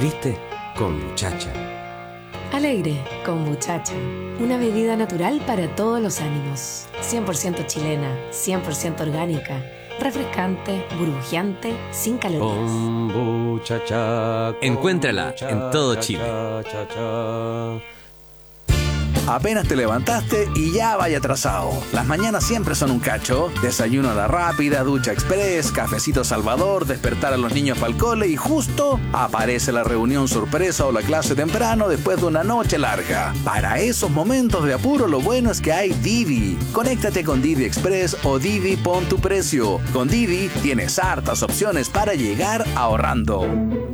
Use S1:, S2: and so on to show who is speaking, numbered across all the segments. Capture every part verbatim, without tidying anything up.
S1: Triste con muchacha.
S2: Alegre con muchacha. Una bebida natural para todos los ánimos. cien por ciento chilena, cien por ciento orgánica, refrescante, burbujeante, sin calorías.
S1: Kombuchacha,
S3: Encuéntrala en todo Chile.
S1: cha, cha.
S4: Apenas te levantaste y ya vaya atrasado. Las mañanas siempre son un cacho. Desayuno a la rápida, ducha express, cafecito Salvador, despertar a los niños para el cole y justo aparece la reunión sorpresa o la clase temprano después de una noche larga. Para esos momentos de apuro lo bueno es que hay Didi. Conéctate con Didi Express o Didi Pon tu Precio. Con Didi tienes hartas opciones para llegar ahorrando.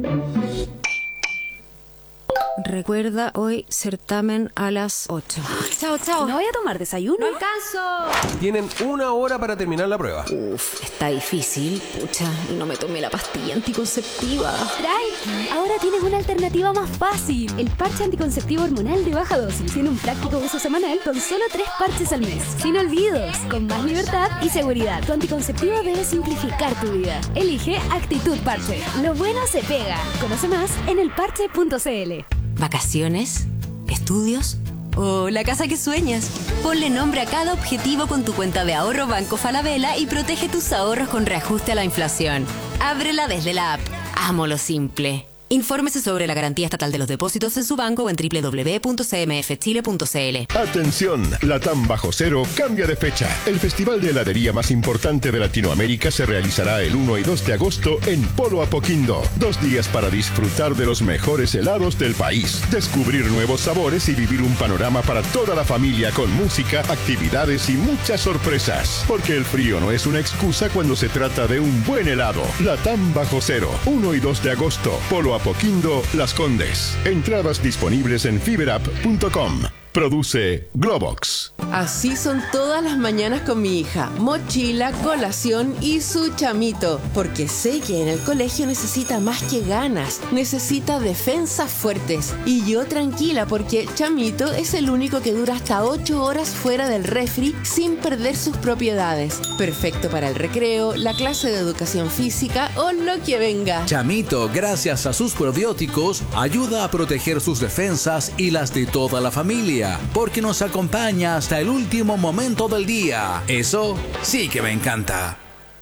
S5: Recuerda hoy certamen a las ocho. Chao, chao.
S6: ¿No voy a tomar desayuno?
S5: ¡No alcanzo!
S7: Tienen una hora para terminar la prueba.
S5: Uf, está difícil. Pucha, y no me tomé la pastilla anticonceptiva.
S6: Tranqui, ahora tienes una alternativa más fácil. El parche anticonceptivo hormonal de baja dosis. Tiene un práctico uso semanal con solo tres parches al mes. Sin olvidos, con más libertad y seguridad. Tu anticonceptivo debe simplificar tu vida. Elige Actitud Parche. Lo bueno se pega. Conoce más en el parche punto c l.
S8: ¿Vacaciones? ¿Estudios? ¿O la casa que sueñas? Ponle nombre a cada objetivo con tu cuenta de ahorro Banco Falabella y protege tus ahorros con reajuste a la inflación. Ábrela desde la app. Amo lo simple. Infórmese sobre la garantía estatal de los depósitos en su banco o en doble u doble u doble u punto c m f chile punto c l.
S9: Atención, Latam Bajo Cero cambia de fecha. El festival de heladería más importante de Latinoamérica se realizará el uno y dos de agosto en Polo Apoquindo. Dos días para disfrutar de los mejores helados del país, descubrir nuevos sabores y vivir un panorama para toda la familia con música, actividades y muchas sorpresas. Porque el frío no es una excusa cuando se trata de un buen helado. Latam Bajo Cero, uno y dos de agosto, Polo Apoquindo, Las Condes. Entradas disponibles en fiberapp punto com. Produce Globox.
S10: Así son todas las mañanas con mi hija. Mochila, colación y su chamito. Porque sé que en el colegio necesita más que ganas. Necesita defensas fuertes. Y yo tranquila porque chamito es el único que dura hasta ocho horas fuera del refri sin perder sus propiedades. Perfecto para el recreo, la clase de educación física o lo que venga.
S4: Chamito, gracias a sus probióticos, ayuda a proteger sus defensas y las de toda la familia. Porque nos acompaña hasta el último momento del día. Eso sí que me encanta.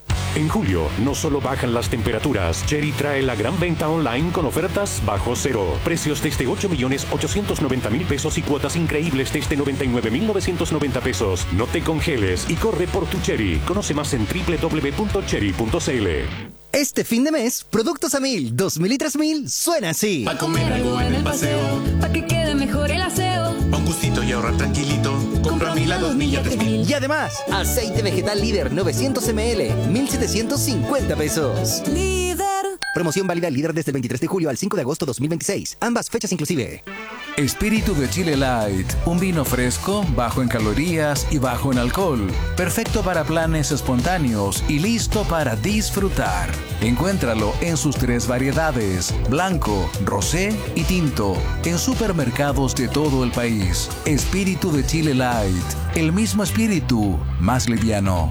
S11: En julio, no solo bajan las temperaturas, Chery trae la gran venta online con ofertas bajo cero. Precios desde ocho millones ochocientos noventa mil pesos y cuotas increíbles desde noventa y nueve mil novecientos noventa pesos. No te congeles y corre por tu Chery. Conoce más en doble u doble u doble u punto chery punto c l.
S12: Este fin de mes, productos a mil, dos mil y tres mil, suena así.
S13: Pa' comer algo en el paseo,
S6: pa' que quede mejor el aseo.
S13: Pa' un gustito y ahorrar tranquilito, compra a mil a dos mil y a tres mil.
S12: Y además, aceite vegetal líder novecientos mililitros, mil setecientos cincuenta pesos.
S6: Líder.
S12: Promoción válida líder desde el veintitrés de julio al cinco de agosto de dos mil veintiséis. Ambas fechas inclusive.
S4: Espíritu de Chile Light, un vino fresco, bajo en calorías y bajo en alcohol. Perfecto para planes espontáneos y listo para disfrutar. Encuéntralo en sus tres variedades, blanco, rosé y tinto, en supermercados de todo el país. Espíritu de Chile Light, el mismo espíritu, más liviano.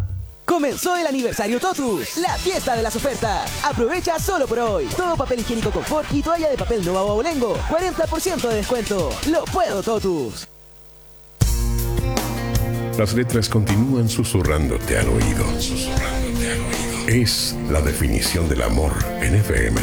S14: Comenzó el aniversario Totus, la fiesta de las ofertas. Aprovecha solo por hoy. Todo papel higiénico Confort y toalla de papel Nova o Abolengo, cuarenta por ciento de descuento. ¡Lo puedo, Totus!
S9: Las letras continúan susurrándote al oído. Susurrándote al oído. Es la definición del amor en F M.